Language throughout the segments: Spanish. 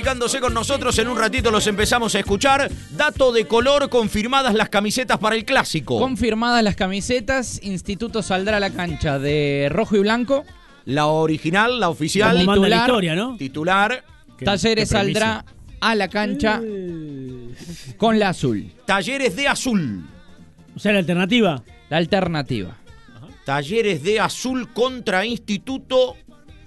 comunicándose con nosotros. En un ratito los empezamos a escuchar. Dato de color, confirmadas las camisetas para el Clásico. Confirmadas las camisetas, Instituto saldrá a la cancha de rojo y blanco. La original, la oficial. Como manda la Titular. historia, ¿no? Titular. Talleres saldrá a la cancha con la azul. Talleres de azul. O sea, la alternativa. La alternativa. Talleres de azul contra Instituto.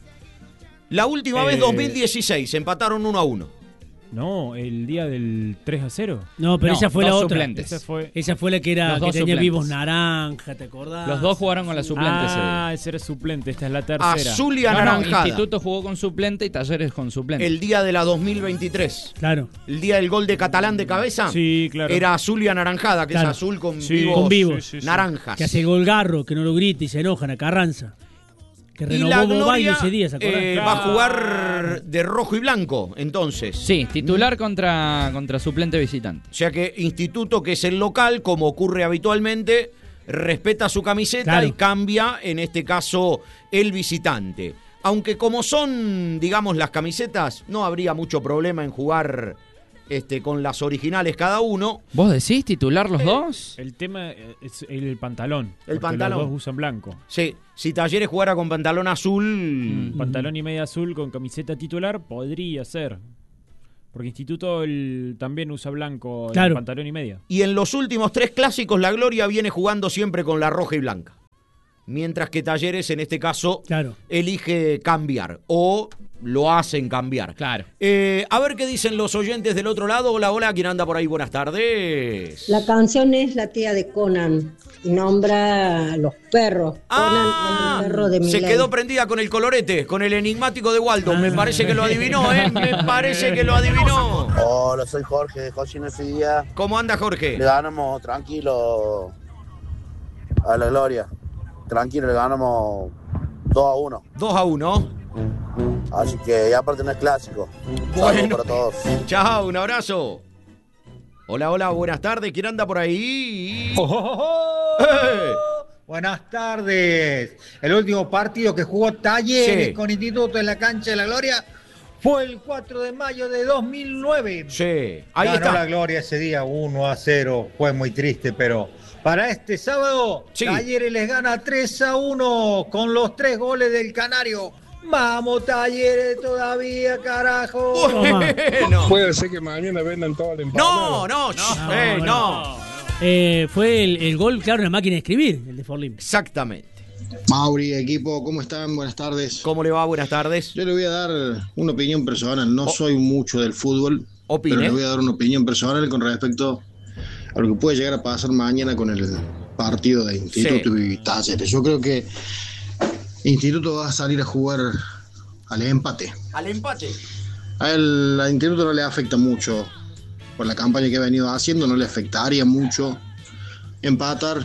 La última vez 2016, empataron 1-1. No, el día del 3-0. No, pero No, esa fue dos la otra. suplentes. Esa fue la que era Los que dos tenía suplentes. vivos naranja, ¿te acordás? Los dos jugaron con la suplente ese día. Ese era suplente, esta es la tercera. Azul y No, anaranjada. Instituto jugó con suplente y Talleres con suplente. El día de la 2023. Claro. El día del gol de Catalán de cabeza. Sí, claro. Era azul y anaranjada, que Claro. es azul con Sí, vivos, con vivos. Sí, sí, sí. naranjas. Que hace el gol Garro, que no lo grita y se enojan a Carranza. Que Y la renovó Bobailo Gloria ese día, ¿se acuerdan? va a jugar de rojo y blanco, entonces. Sí, titular contra suplente visitante. O sea que Instituto, que es el local, como ocurre habitualmente, respeta su camiseta Claro. y cambia, en este caso, el visitante. Aunque como son, digamos, las camisetas, no habría mucho problema en jugar con las originales cada uno. ¿Vos decís titular los dos? El tema es el pantalón. El porque pantalón. Los dos usan blanco. Sí, si Talleres jugara con pantalón azul... Pantalón y media azul con camiseta titular podría ser. Porque Instituto también usa blanco Claro. en pantalón y media. Y en los últimos 3 clásicos, la Gloria viene jugando siempre con la roja y blanca. Mientras que Talleres, en este caso, Claro. elige cambiar o lo hacen cambiar. Claro. A ver qué dicen los oyentes del otro lado. Hola, hola, ¿quién anda por ahí? Buenas tardes. La canción es La tía de Conan y nombra a los perros. Conan es el perro de se Milei. quedó prendida con el colorete, con el enigmático de Waldo. Me parece que lo adivinó, ¿eh? Me parece que lo adivinó. Hola, soy Jorge de José Día. ¿Cómo anda, Jorge? Le ganamos tranquilo a la Gloria. Tranquilo, le ganamos 2-1. 2-1. Así que, y aparte no es clásico. Bueno. Saludos para todos. Chao, un abrazo. Hola, hola, buenas tardes. ¿Quién anda por ahí? Buenas tardes. El último partido que jugó Talleres Sí. con Instituto en la cancha de la Gloria fue el 4 de mayo de 2009. Sí, ahí Ganó está. la Gloria ese día 1-0. Fue muy triste, pero para este sábado Sí. Talleres les gana 3-1 con los 3 goles del Canario. Vamos Talleres todavía, carajo. Bueno. Puede ser que mañana vendan toda la empanada. No. Fue el gol, claro, una máquina de escribir, el de Forlín. Exactamente. Mauri, equipo, ¿cómo están? Buenas tardes. ¿Cómo le va? Buenas tardes. Yo le voy a dar una opinión personal. No soy mucho del fútbol, Opine. pero le voy a dar una opinión personal con respecto a lo que puede llegar a pasar mañana con el partido de Instituto y Talleres. Yo creo que Instituto va a salir a jugar al empate. Al empate. A Instituto no le afecta mucho por la campaña que ha venido haciendo, no le afectaría mucho empatar,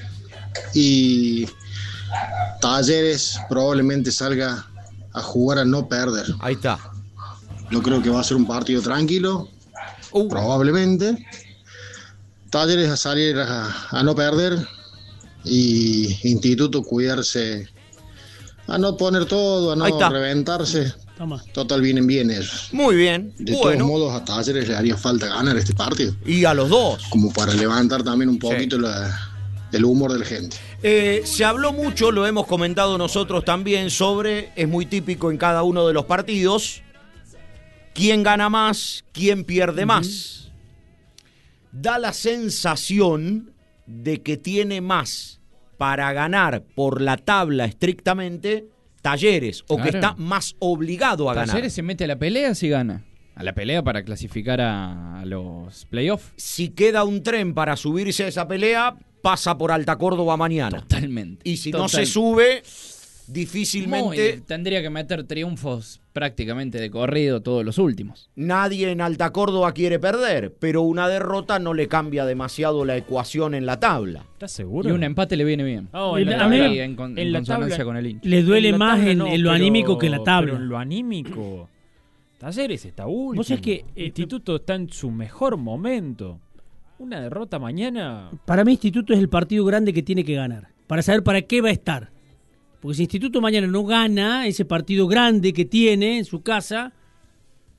y Talleres probablemente salga a jugar a no perder. Ahí está. Yo creo que va a ser un partido tranquilo, probablemente. Talleres a salir a no perder y Instituto cuidarse, a no poner todo, a Ahí está. no reventarse. Toma. Total, vienen bien ellos. Muy bien. De Bueno. todos modos, a Talleres le haría falta ganar este partido. Y a los dos. Como para levantar también un poquito el humor de la gente. Se habló mucho, lo hemos comentado nosotros también, sobre, es muy típico en cada uno de los partidos, quién gana más, quién pierde más. Da la sensación de que tiene más para ganar por la tabla estrictamente Talleres, o que está más obligado a ganar. Talleres se mete a la pelea si gana. A la pelea para clasificar a los playoffs. Si queda un tren para subirse a esa pelea, pasa por Alta Córdoba mañana. Totalmente. Y si no se sube, difícilmente tendría que meter triunfos prácticamente de corrido todos los últimos. nadie en Alta Córdoba quiere perder, pero una derrota no le cambia demasiado la ecuación en la tabla. ¿Estás seguro? Y un empate le viene bien. No, en la tabla- en la consonancia tabla- con el hincha. Le duele la más tabla en no, lo anímico que en la tabla. Pero en lo anímico, Talleres está último. Vos sabés que, Instituto está en su mejor momento. Una derrota mañana. Para mí Instituto es el partido grande que tiene que ganar, para saber para qué va a estar. Porque si Instituto mañana no gana ese partido grande que tiene en su casa,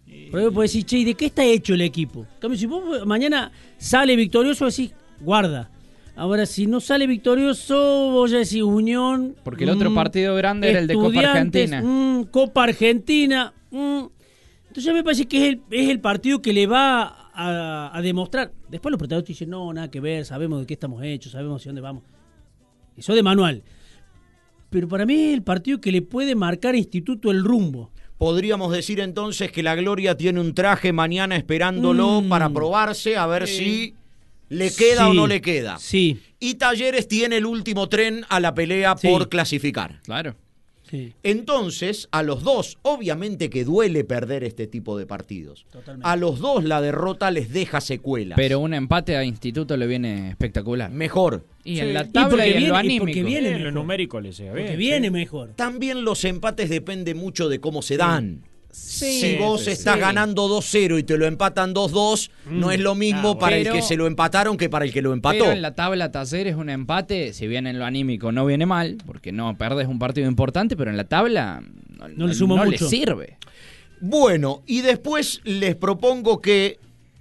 Pero vos podés decir, che, ¿y de qué está hecho el equipo? En cambio, si vos mañana sale victorioso, decís, guarda. Ahora, si no sale victorioso, vos ya decís Unión. Porque el otro partido grande era el de Copa Argentina. Copa Argentina. Entonces me parece que es el partido que le va a demostrar. Después los protagonistas dicen, no, nada que ver, sabemos de qué estamos hechos, sabemos hacia dónde vamos. Eso de manual. Pero para mí es el partido que le puede marcar a Instituto el rumbo. Podríamos decir entonces que la Gloria tiene un traje mañana esperándolo para probarse, a ver si le queda o no le queda. Sí. Y Talleres tiene el último tren a la pelea por clasificar. Claro. Sí. Entonces, a los dos, obviamente que duele perder este tipo de partidos. Totalmente. A los dos la derrota les deja secuelas. Pero un empate a Instituto le viene espectacular. Mejor. Y en la tabla y en lo anímico. Porque viene en lo numérico le llega bien. Porque viene mejor. También los empates dependen mucho de cómo se dan. Sí, si vos estás ganando 2-0 y te lo empatan 2-2, no es lo mismo para el que se lo empataron que para el que lo empató. Pero en la tabla Talleres un empate, si bien en lo anímico no viene mal, porque no perdés un partido importante, pero en la tabla no le sirve. Bueno, y después les propongo que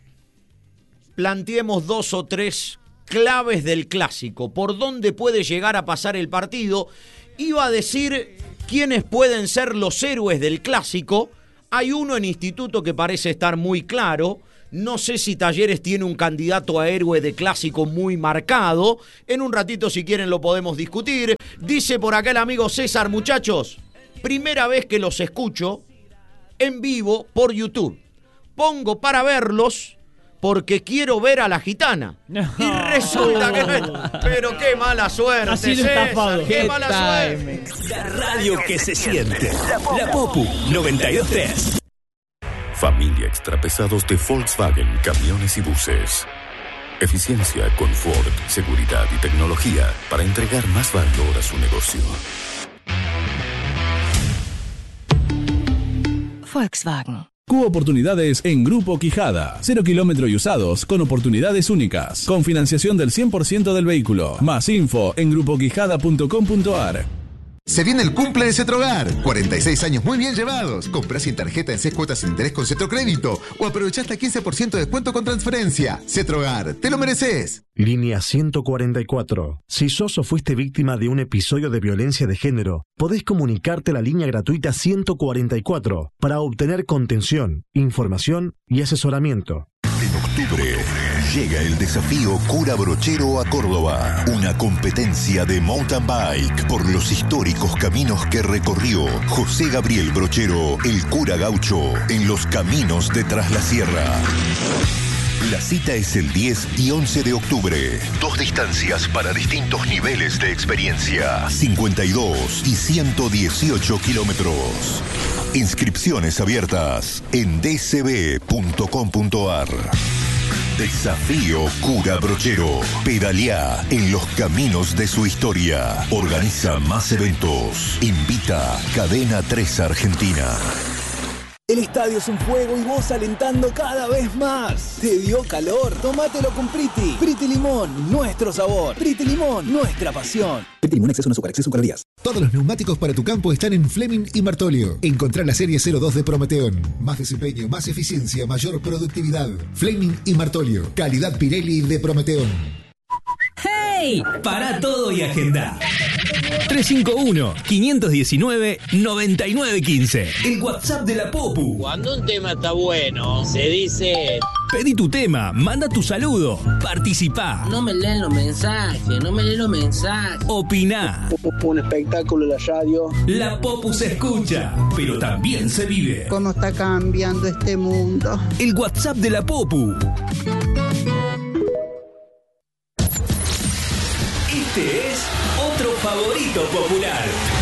planteemos 2 o 3 claves del clásico, por dónde puede llegar a pasar el partido. Iba a decir quiénes pueden ser los héroes del clásico. Hay uno en Instituto que parece estar muy claro. No sé si Talleres tiene un candidato a héroe de clásico muy marcado. En un ratito, si quieren, lo podemos discutir. Dice por acá el amigo César, muchachos, primera vez que los escucho en vivo por YouTube. Pongo para verlos porque quiero ver a la gitana. Y resulta que no es... Pero qué mala suerte, así César, estafado. qué mala suerte. La radio que se siente. La Popu 92.3. Familia Extrapesados de Volkswagen Camiones y Buses. Eficiencia, confort, seguridad y tecnología para entregar más valor a su negocio. Volkswagen. Oportunidades en Grupo Quijada. 0 kilómetros y usados con oportunidades únicas. Con financiación del 100% del vehículo. Más info en grupoquijada.com.ar. Se viene el cumple de Cetrogar. 46 años muy bien llevados. Comprá sin tarjeta en 6 cuotas sin interés con Cetrocrédito. O aprovechá hasta 15% de descuento con transferencia. Cetrogar, te lo mereces. Línea 144. Si sos o fuiste víctima de un episodio de violencia de género, podés comunicarte a la línea gratuita 144 para obtener contención, información y asesoramiento. En octubre llega el desafío Cura Brochero a Córdoba, una competencia de mountain bike por los históricos caminos que recorrió José Gabriel Brochero, el cura gaucho, en los caminos de Tras la Sierra. La cita es el 10 y 11 de octubre. 2 distancias para distintos niveles de experiencia. 52 y 118 kilómetros. Inscripciones abiertas en dcb.com.ar. Desafío Cura Brochero. Pedaleá en los caminos de su historia. Organiza más eventos. Invita Cadena 3 Argentina. El estadio es un fuego y vos alentando cada vez más. ¿Te dio calor? Tómatelo con Priti. Priti Limón, nuestro sabor. Priti Limón, nuestra pasión. Priti Limón, exceso en azúcar, exceso en calorías. Todos los neumáticos para tu campo están en Fleming y Martolio. Encontrá la serie 02 de Prometeon. Más desempeño, más eficiencia, mayor productividad. Fleming y Martolio. Calidad Pirelli de Prometeon. ¡Hey! Para todo y agenda. 351-519-9915. El WhatsApp de la Popu. Cuando un tema está bueno, se dice... Pedí tu tema, manda tu saludo, participá. No me leen los mensajes, Opina. Un espectáculo en la radio. La Popu se escucha, pero también se vive. ¿Cómo está cambiando este mundo? El WhatsApp de la Popu. Este es otro favorito popular.